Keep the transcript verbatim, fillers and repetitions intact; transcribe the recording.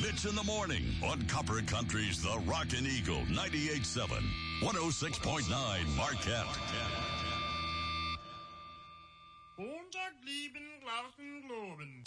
Mitch in the Morning on Copper Country's The Rockin' Eagle, ninety-eight point seven, one oh six point nine Marquette. Montag lieben Glauben globen.